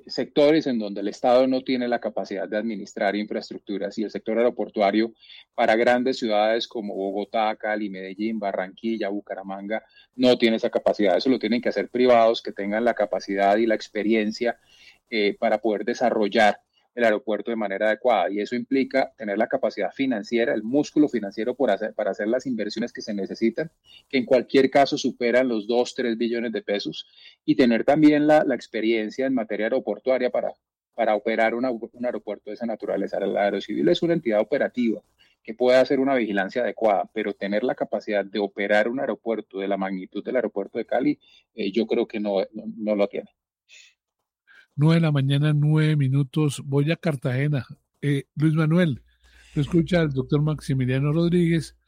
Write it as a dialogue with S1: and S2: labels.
S1: sectores en donde el Estado no tiene la capacidad de administrar infraestructuras y el sector aeroportuario para grandes ciudades como Bogotá, Cali, Medellín, Barranquilla, Bucaramanga, no tiene esa capacidad. Eso lo tienen que hacer privados que tengan la capacidad y la experiencia para poder desarrollar el aeropuerto de manera adecuada. Y eso implica tener la capacidad financiera, el músculo financiero para hacer las inversiones que se necesitan, que en cualquier caso superan los 2, 3 billones de pesos, y tener también la experiencia en materia aeroportuaria para operar un aeropuerto de esa naturaleza. La Aerocivil es una entidad operativa que puede hacer una vigilancia adecuada, pero tener la capacidad de operar un aeropuerto de la magnitud del aeropuerto de Cali, yo creo que no lo tiene.
S2: 9 de la mañana, 9 minutos. Voy a Cartagena. Luis Manuel, lo escucha el doctor Maximiliano Rodríguez